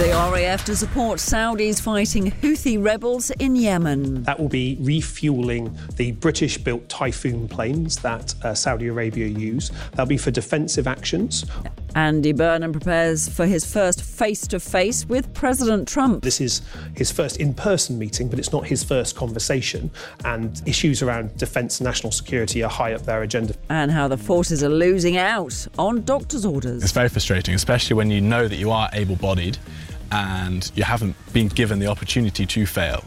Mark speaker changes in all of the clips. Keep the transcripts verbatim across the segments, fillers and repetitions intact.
Speaker 1: The R A F to support Saudis fighting Houthi rebels in Yemen.
Speaker 2: That will be refuelling the British-built Typhoon planes that uh, Saudi Arabia use. That'll be for defensive actions.
Speaker 1: Andy Burnham prepares for his first face-to-face with President Trump.
Speaker 2: This is his first in-person meeting, but it's not his first conversation. And issues around defence and national security are high up their agenda.
Speaker 1: And how the forces are losing out on doctor's orders.
Speaker 3: It's very frustrating, especially when you know that you are able-bodied and you haven't been given the opportunity to fail.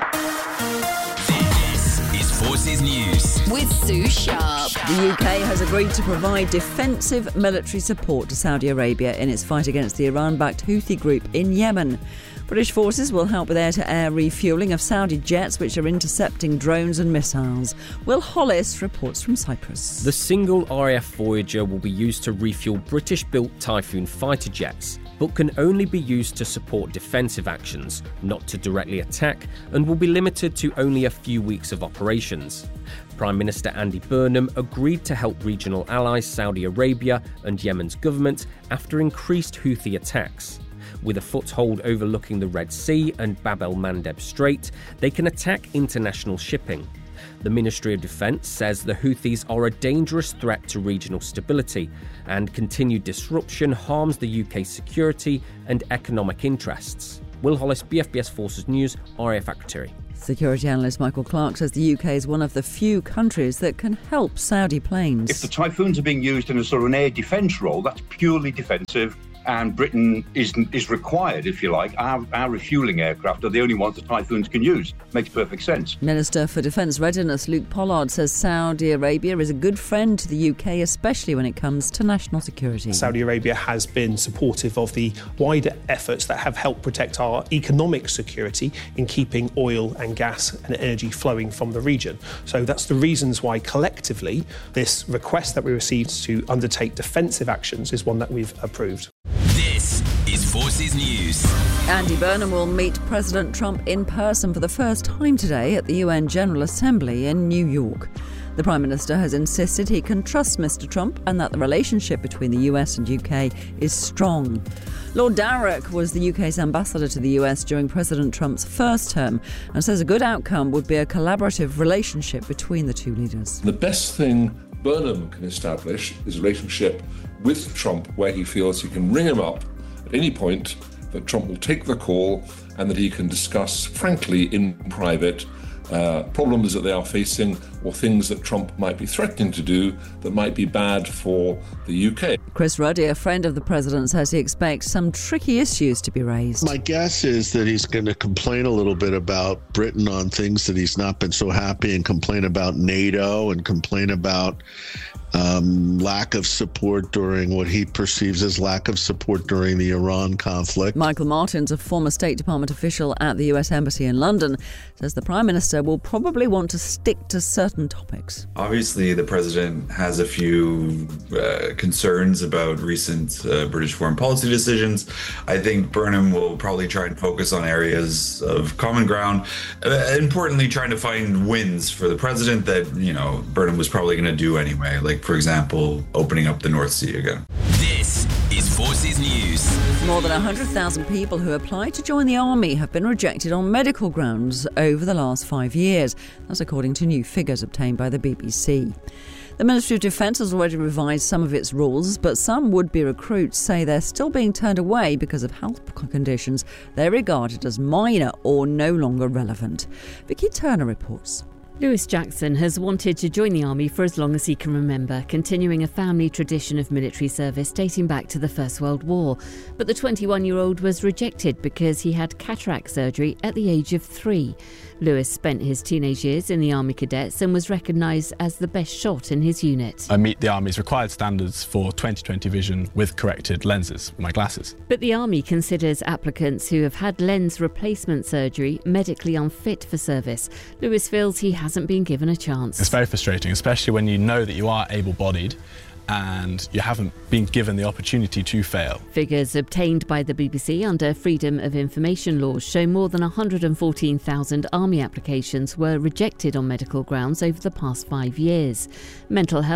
Speaker 4: This is Forces News
Speaker 5: with Sue Sharp.
Speaker 1: The U K has agreed to provide defensive military support to Saudi Arabia in its fight against the Iran-backed Houthi group in Yemen. British forces will help with air-to-air refuelling of Saudi jets which are intercepting drones and missiles. Will Hollis reports from Cyprus.
Speaker 6: The single R A F Voyager will be used to refuel British-built Typhoon fighter jets, but can only be used to support defensive actions, not to directly attack, and will be limited to only a few weeks of operations. Prime Minister Andy Burnham agreed to help regional allies Saudi Arabia and Yemen's government after increased Houthi attacks. With a foothold overlooking the Red Sea and Bab el-Mandeb Strait, they can attack international shipping. The Ministry of Defence says the Houthis are a dangerous threat to regional stability, and continued disruption harms the U K's security and economic interests. Will Hollis, B F B S Forces News, R A F Secretary.
Speaker 1: Security analyst Michael Clark says the U K is one of the few countries that can help Saudi planes.
Speaker 7: If the Typhoons are being used in a sort of an air defence role, that's purely defensive. And Britain is is required, if you like. Our, our refuelling aircraft are the only ones the Typhoons can use. Makes perfect sense.
Speaker 1: Minister for Defence Readiness Luke Pollard says Saudi Arabia is a good friend to the U K, especially when it comes to national security.
Speaker 2: Saudi Arabia has been supportive of the wider efforts that have helped protect our economic security in keeping oil and gas and energy flowing from the region. So that's the reasons why collectively this request that we received to undertake defensive actions is one that we've approved.
Speaker 4: This is Forces News.
Speaker 1: Andy Burnham will meet President Trump in person for the first time today at the U N General Assembly in New York. The Prime Minister has insisted he can trust Mister Trump and that the relationship between the U S and U K is strong. Lord Darroch was the U K's ambassador to the U S during President Trump's first term and says a good outcome would be a collaborative relationship between the two leaders.
Speaker 8: The best thing Burnham can establish is a relationship with Trump where he feels he can ring him up at any point, that Trump will take the call and that he can discuss, frankly, in private, uh, problems that they are facing or things that Trump might be threatening to do that might be bad for the U K.
Speaker 1: Chris Ruddy, a friend of the president, says he expects some tricky issues to be raised.
Speaker 9: My guess is that he's going to complain a little bit about Britain on things that he's not been so happy, and complain about NATO and complain about um, lack of support during what he perceives as lack of support during the Iran conflict.
Speaker 1: Michael Martins, a former State Department official at the U S Embassy in London, says the Prime Minister will probably want to stick to certain topics.
Speaker 10: Obviously, the President has a few uh, concerns about recent uh, British foreign policy decisions. I think Burnham will probably try and focus on areas of common ground. Uh, importantly, trying to find wins for the President that, you know, Burnham was probably going to do anyway. Like, for example, opening up the North Sea again.
Speaker 4: This is Forces News.
Speaker 1: More than one hundred thousand people who applied to join the army have been rejected on medical grounds over the last five years. That's according to new figures obtained by the B B C. The Ministry of Defence has already revised some of its rules, but some would-be recruits say they're still being turned away because of health conditions they're regarded as minor or no longer relevant. Vicky Turner reports.
Speaker 11: Lewis Jackson has wanted to join the army for as long as he can remember, continuing a family tradition of military service dating back to the First World War. But the twenty-one-year-old was rejected because he had cataract surgery at the age of three. Lewis spent his teenage years in the Army Cadets and was recognised as the best shot in his unit.
Speaker 3: I meet the Army's required standards for twenty twenty vision with corrected lenses, my glasses.
Speaker 11: But the Army considers applicants who have had lens replacement surgery medically unfit for service. Lewis feels he hasn't been given a chance.
Speaker 3: It's very frustrating, especially when you know that you are able-bodied and you haven't been given the opportunity to fail.
Speaker 11: Figures obtained by the B B C under Freedom of Information laws show more than one hundred fourteen thousand Army applications were rejected on medical grounds over the past five years. Mental health,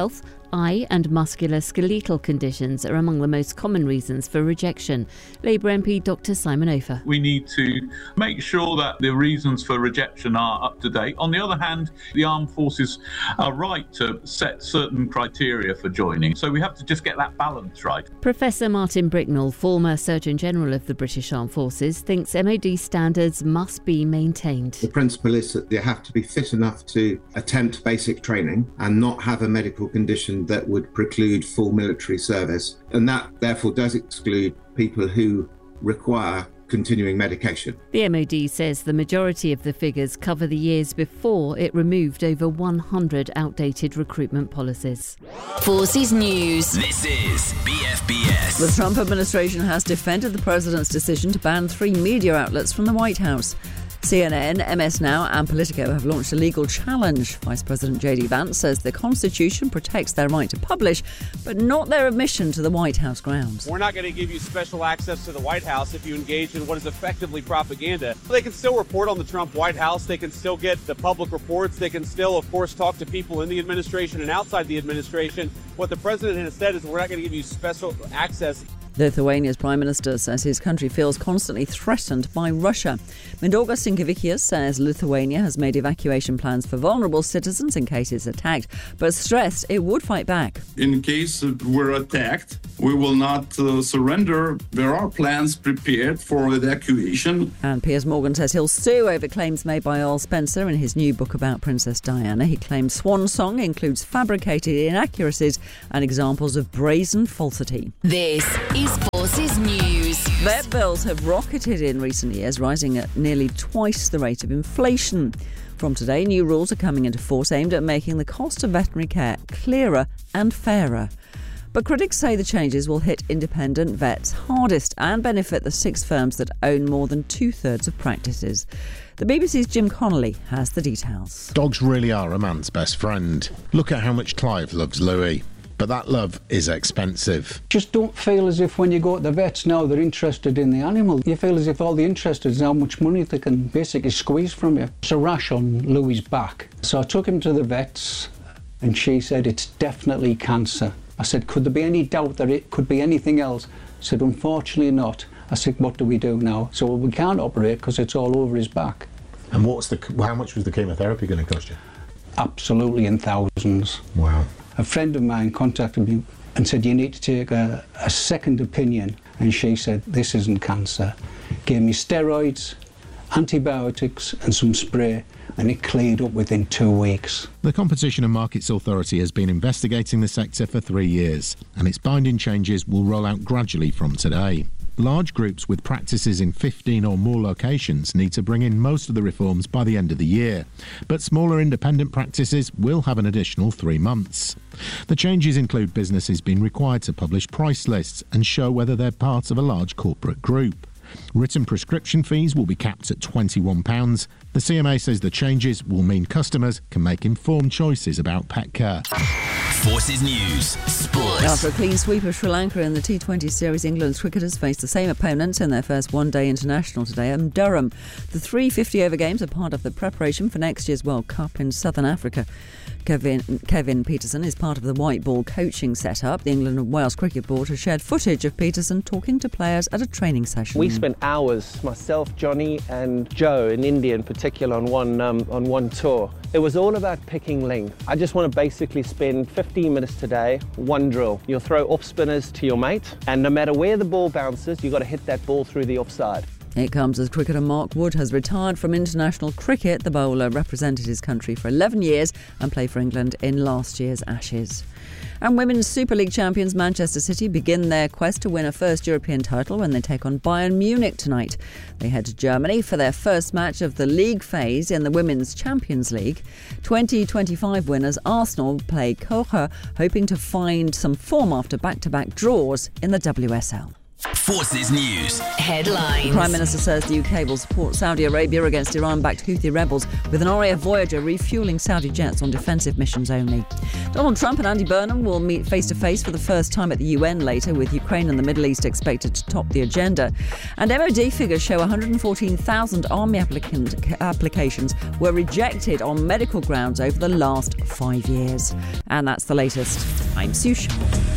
Speaker 11: Eye and musculoskeletal conditions are among the most common reasons for rejection. Labour M P Doctor Simon Ofer.
Speaker 5: We need to make sure that the reasons for rejection are up to date. On the other hand, the armed forces are right to set certain criteria for joining. So we have to just get that balance right.
Speaker 11: Professor Martin Bricknell, former Surgeon General of the British Armed Forces, thinks M O D standards must be maintained.
Speaker 12: The principle is that they have to be fit enough to attempt basic training and not have a medical condition that would preclude full military service. And that therefore does exclude people who require continuing medication.
Speaker 11: The M O D says the majority of the figures cover the years before it removed over one hundred outdated recruitment policies.
Speaker 4: Forces News. This is B F B S.
Speaker 1: The Trump administration has defended the president's decision to ban three media outlets from the White House. C N N, M S Now and Politico have launched a legal challenge. Vice President J D Vance says the Constitution protects their right to publish, but not their admission to the White House grounds.
Speaker 13: We're not going to give you special access to the White House if you engage in what is effectively propaganda. They can still report on the Trump White House. They can still get the public reports. They can still, of course, talk to people in the administration and outside the administration. What the president has said is we're not going to give you special access.
Speaker 1: Lithuania's Prime Minister says his country feels constantly threatened by Russia. Mindaugas Sinkevičius says Lithuania has made evacuation plans for vulnerable citizens in case it's attacked, but stressed it would fight back.
Speaker 14: In case we're attacked, we will not uh, surrender. There are plans prepared for evacuation.
Speaker 1: And Piers Morgan says he'll sue over claims made by Earl Spencer in his new book about Princess Diana. He claims Swan Song includes fabricated inaccuracies and examples of brazen falsity.
Speaker 4: This is Forces News.
Speaker 1: Vet bills have rocketed in recent years, rising at nearly twice the rate of inflation. From today, new rules are coming into force aimed at making the cost of veterinary care clearer and fairer. But critics say the changes will hit independent vets hardest and benefit the six firms that own more than two-thirds of practices. The B B C's Jim Connolly has the details.
Speaker 15: Dogs really are a man's best friend. Look at how much Clive loves Louis. But that love is expensive.
Speaker 16: Just don't feel as if when you go to the vets now they're interested in the animal. You feel as if all they're interested is how much money they can basically squeeze from you. It's a rash on Louis' back. So I took him to the vets and she said it's definitely cancer. I said, could there be any doubt that it could be anything else? She said, unfortunately not. I said, what do we do now? So well, we can't operate because it's all over his back.
Speaker 15: And what's the? How much was the chemotherapy going to cost you?
Speaker 16: Absolutely in thousands.
Speaker 15: Wow.
Speaker 16: A friend of mine contacted me and said, you need to take a, a second opinion. And she said, this isn't cancer. Gave me steroids, antibiotics and some spray, and it cleared up within two weeks.
Speaker 15: The Competition and Markets Authority has been investigating the sector for three years, and its binding changes will roll out gradually from today. Large groups with practices in fifteen or more locations need to bring in most of the reforms by the end of the year, but smaller independent practices will have an additional three months. The changes include businesses being required to publish price lists and show whether they're part of a large corporate group. Written prescription fees will be capped at twenty-one pounds. The C M A says the changes will mean customers can make informed choices about pet care.
Speaker 4: Forces News Sport.
Speaker 1: After a clean sweep of Sri Lanka in the T twenty series, England's cricketers faced the same opponents in their first one-day international today in Durham. The three fifty-over games are part of the preparation for next year's World Cup in Southern Africa. Kevin, Kevin Peterson is part of the white ball coaching setup. The England and Wales Cricket Board has shared footage of Peterson talking to players at a training session.
Speaker 17: We spent hours, myself, Johnny and Joe in India in particular, on one, um, on one tour. It was all about picking length. I just want to basically spend fifteen minutes today, one drill. You'll throw off spinners to your mate, and no matter where the ball bounces, you've got to hit that ball through the offside.
Speaker 1: It comes as cricketer Mark Wood has retired from international cricket. The bowler represented his country for eleven years and played for England in last year's Ashes. And Women's Super League champions Manchester City begin their quest to win a first European title when they take on Bayern Munich tonight. They head to Germany for their first match of the league phase in the Women's Champions League. twenty twenty-five winners Arsenal play Kocher, hoping to find some form after back-to-back draws in the W S L.
Speaker 4: Forces News.
Speaker 11: Headlines.
Speaker 1: The Prime Minister says the U K will support Saudi Arabia against Iran-backed Houthi rebels, with an R A F Voyager refuelling Saudi jets on defensive missions only. Donald Trump and Andy Burnham will meet face-to-face for the first time at the U N later, with Ukraine and the Middle East expected to top the agenda. And M O D figures show one hundred fourteen thousand army applicant, applications were rejected on medical grounds over the last five years. And that's the latest. I'm Sue Sharp.